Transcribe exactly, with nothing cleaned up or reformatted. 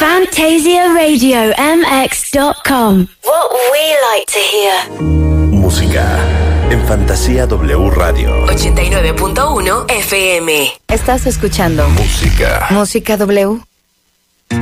Fantasia Radio M X dot com. What we like to hear. Música en Fantasía W Radio ochenta y nueve punto uno F M. Estás escuchando Música. Música W.